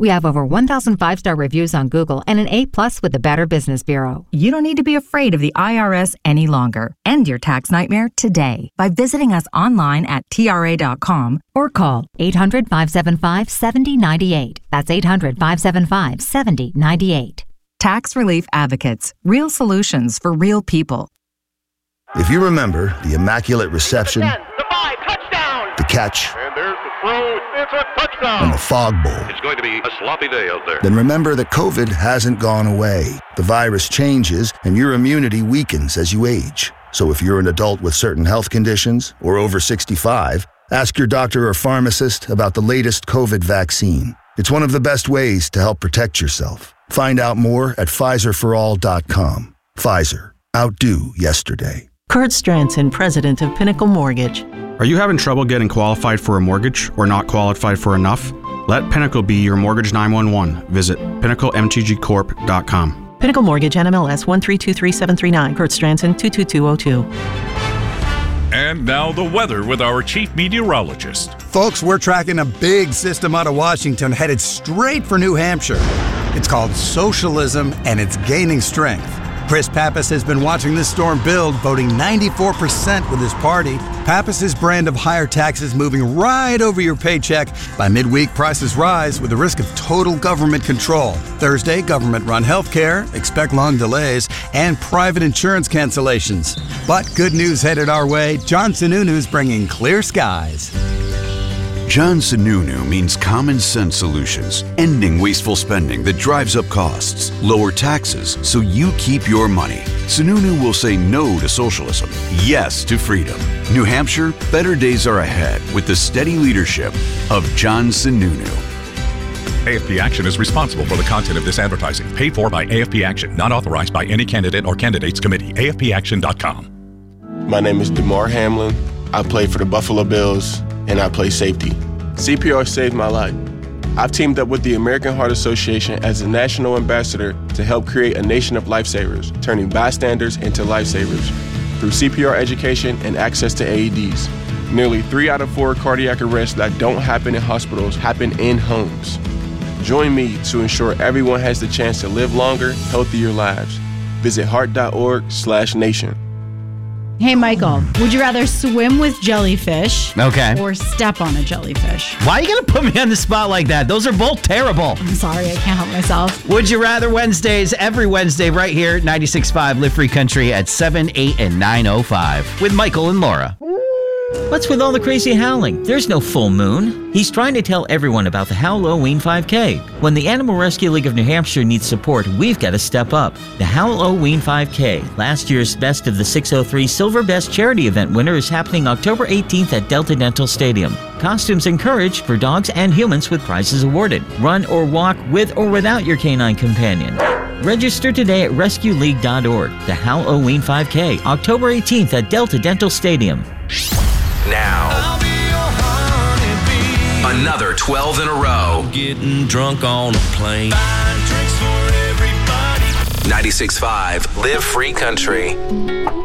We have over 1,000 5-star reviews on Google and an A+ with the Better Business Bureau. You don't need to be afraid of the IRS any longer. End your tax nightmare today by visiting us online at TRA.com or call 800-575-7098. That's 800-575-7098. Tax Relief Advocates. Real solutions for real people. If you remember the Immaculate Reception, 10, the 5, touchdown! the catch, And there's the throw, it's a touchdown! and the Fog Bowl, It's going to be a sloppy day out there. then remember that COVID hasn't gone away. The virus changes, and your immunity weakens as you age. So if you're an adult with certain health conditions or over 65, ask your doctor or pharmacist about the latest COVID vaccine. It's one of the best ways to help protect yourself. Find out more at PfizerForAll.com. Pfizer. Outdo yesterday. Kurt Stranson, president of Pinnacle Mortgage. Are you having trouble getting qualified for a mortgage or not qualified for enough? Let Pinnacle be your Mortgage 911. Visit pinnaclemtgcorp.com. Pinnacle Mortgage, NMLS 1323739. Kurt Stranson, 22202. And now the weather with our chief meteorologist. Folks, we're tracking a big system out of Washington headed straight for New Hampshire. It's called socialism, and it's gaining strength. Chris Pappas has been watching this storm build, voting 94% with his party. Pappas's brand of higher taxes moving right over your paycheck. By midweek, prices rise with the risk of total government control. Thursday, government-run healthcare, expect long delays, and private insurance cancellations. But good news headed our way. John Sununu's bringing clear skies. John Sununu means common sense solutions, ending wasteful spending that drives up costs, lower taxes so you keep your money. Sununu will say no to socialism, yes to freedom. New Hampshire, better days are ahead with the steady leadership of John Sununu. AFP Action is responsible for the content of this advertising, paid for by AFP Action, not authorized by any candidate or candidates committee. AFPAction.com. My name is DeMar Hamlin. I play for the Buffalo Bills, and I play safety. CPR saved my life. I've teamed up with the American Heart Association as a national ambassador to help create a nation of lifesavers, turning bystanders into lifesavers through CPR education and access to AEDs. Nearly 3 out of 4 cardiac arrests that don't happen in hospitals happen in homes. Join me to ensure everyone has the chance to live longer, healthier lives. Visit heart.org/nation. Hey, Michael, would you rather swim with jellyfish or step on a jellyfish? Why are you going to put me on the spot like that? Those are both terrible. I'm sorry, I can't help myself. Would You Rather Wednesdays, every Wednesday right here at 96.5 Live Free Country at 7, 8, and 9:05 with Michael and Laura. What's with all the crazy howling? There's no full moon. He's trying to tell everyone about the Halloween 5K. When the Animal Rescue League of New Hampshire needs support, we've got to step up. The Halloween 5K, last year's Best of the 603 Silver Best charity event winner, is happening October 18th at Delta Dental Stadium. Costumes encouraged for dogs and humans with prizes awarded. Run or walk with or without your canine companion. Register today at rescueleague.org. The Halloween 5K, October 18th at Delta Dental Stadium. Now, another 12 in a row. Getting drunk on a plane. 96.5 Live Free Country.